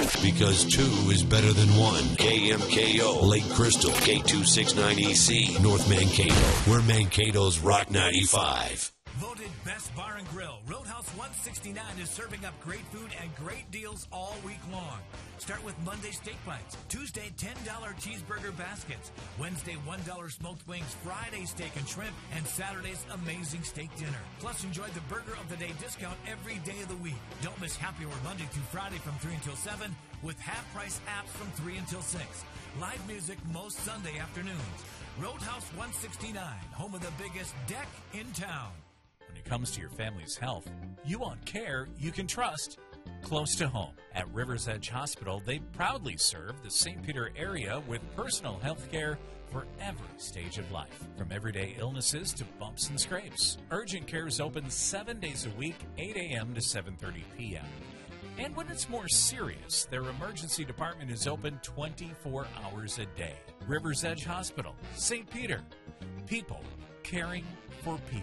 Because 2 is better than 1. KMKO, Lake Crystal, K269EC, North Mankato. We're Mankato's Rock 95. Voted Best Bar and Grill, Roadhouse 169 is serving up great food and great deals all week long. Start with Monday steak bites, Tuesday $10 cheeseburger baskets, Wednesday $1 smoked wings, Friday steak and shrimp, and Saturday's amazing steak dinner. Plus, enjoy the Burger of the Day discount every day of the week. Don't miss happy hour Monday through Friday from 3 until 7 with half-price apps from 3 until 6. Live music most Sunday afternoons. Roadhouse 169, home of the biggest deck in town. When it comes to your family's health, you want care you can trust close to home. At Rivers Edge Hospital, they proudly serve the St. Peter area with personal health care for every stage of life, from everyday illnesses to bumps and scrapes. Urgent care is open 7 days a week, 8 a.m. to 7:30 p.m. And when it's more serious, their emergency department is open 24 hours a day. Rivers Edge Hospital, St. Peter. People caring for people.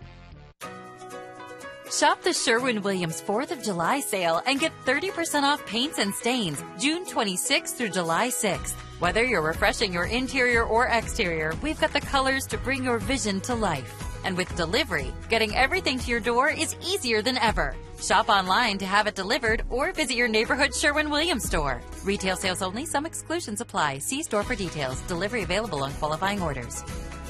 Shop the Sherwin-Williams 4th of July sale and get 30% off paints and stains June 26th through July 6th. Whether you're refreshing your interior or exterior, we've got the colors to bring your vision to life. And with delivery, getting everything to your door is easier than ever. Shop online to have it delivered or visit your neighborhood Sherwin-Williams store. Retail sales only. Some exclusions apply. See store for details. Delivery available on qualifying orders.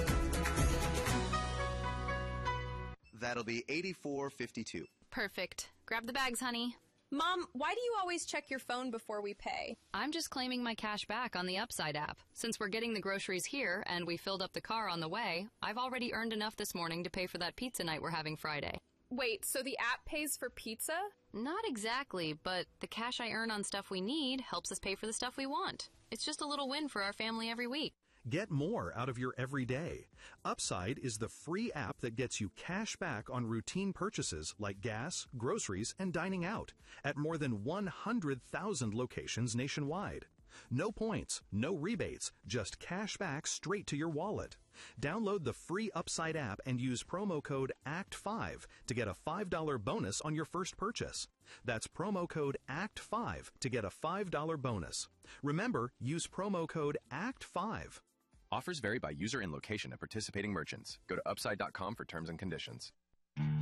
That'll be $84.52. Perfect. Grab the bags, honey. Mom, why do you always check your phone before we pay? I'm just claiming my cash back on the Upside app. Since we're getting the groceries here and we filled up the car on the way, I've already earned enough this morning to pay for that pizza night we're having Friday. Wait, so the app pays for pizza? Not exactly, but the cash I earn on stuff we need helps us pay for the stuff we want. It's just a little win for our family every week. Get more out of your everyday. Upside is the free app that gets you cash back on routine purchases like gas, groceries, and dining out at more than 100,000 locations nationwide. No points, no rebates, just cash back straight to your wallet. Download the free Upside app and use promo code ACT5 to get a $5 bonus on your first purchase. That's promo code ACT5 to get a $5 bonus. Remember, use promo code ACT5. Offers vary by user and location at participating merchants. Go to upside.com for terms and conditions.